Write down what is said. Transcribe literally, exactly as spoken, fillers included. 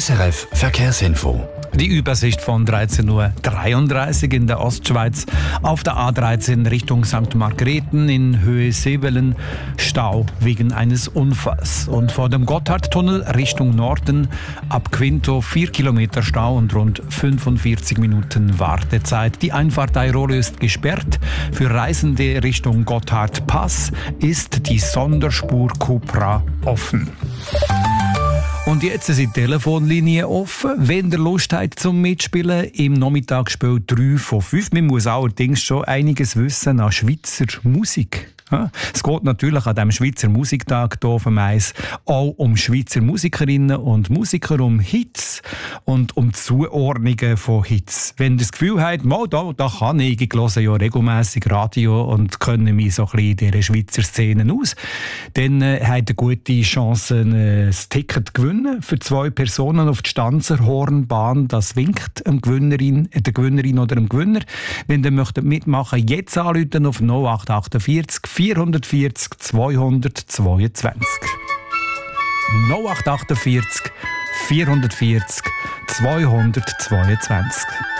S R F Verkehrsinfo. Die Übersicht von dreizehn Uhr dreiunddreißig in der Ostschweiz. Auf der A dreizehn Richtung Sankt Margrethen in Höhe Seewellen Stau wegen eines Unfalls. Und vor dem Gotthardtunnel Richtung Norden ab Quinto vier Kilometer Stau und rund fünfundvierzig Minuten Wartezeit. Die Einfahrt Airolo ist gesperrt. Für Reisende Richtung Gotthardpass ist die Sonderspur Cupra offen. Und jetzt sind die Telefonlinien offen. Wenn ihr Lust habt zum Mitspielen, im Nachmittagsspiel drei von fünf. Man muss allerdings schon einiges wissen an Schweizer Musik. Es geht natürlich an diesem Schweizer Musiktag hier auf dem Eis auch um Schweizer Musikerinnen und Musiker, um Hits und um Zuordnungen von Hits. Wenn ihr das Gefühl habt, mal, da, da kann ich, ich höre ja regelmässig Radio und kenne mich so ein bisschen in dieser Schweizer Szene aus, dann äh, habt ihr gute Chancen, äh, das Ticket zu gewinnen für zwei Personen auf die Stanzerhornbahn. Das winkt dem Gewinnerin, äh, der Gewinnerin oder dem Gewinner. Wenn ihr möchtet mitmachen, jetzt anrufen auf null acht achtundvierzig vierhundertvierzig zweihundertzweiundzwanzig. null acht achtundvierzig vierhundertvierzig zweihundertzweiundzwanzig.